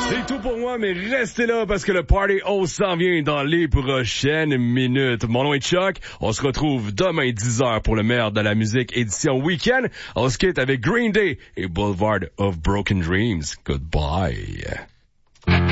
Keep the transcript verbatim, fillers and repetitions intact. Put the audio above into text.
C'est tout pour moi, mais restez là parce que le Party House s'en vient dans les prochaines minutes. Mon nom est Chuck. On se retrouve demain dix heures pour le meilleur de la musique édition week-end. On se quitte avec Green Day et Boulevard of Broken Dreams. Goodbye.